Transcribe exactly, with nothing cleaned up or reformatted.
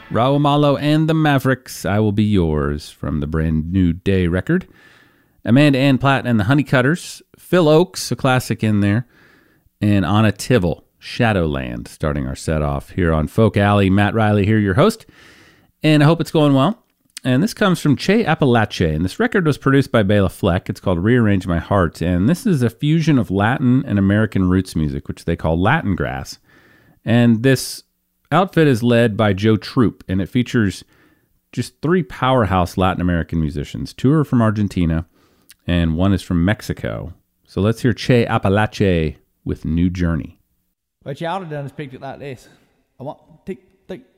Raul Malo and the Mavericks, I Will Be Yours, from the Brand New Day record. Amanda Ann Platt and the Honeycutters, Phil Oakes, a classic in there, and Anna Tivel, Shadowland, starting our set off here on Folk Alley. Matt Riley here, your host, and I hope it's going well. And this comes from Che Apalache, and this record was produced by Bela Fleck. It's called Rearrange My Heart, and this is a fusion of Latin and American roots music, which they call Latin Grass. And this outfit is led by Joe Troop, and it features just three powerhouse Latin American musicians. Two are from Argentina, and one is from Mexico. So let's hear Che Apalache with New Journey. What you ought to done is picked it like this. I want tick, tick,